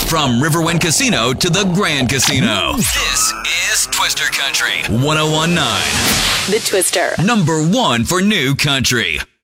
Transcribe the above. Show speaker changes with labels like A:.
A: From Riverwind Casino to the Grand Casino. This is Twister Country 101.9.
B: The Twister.
A: Number 1 for new country.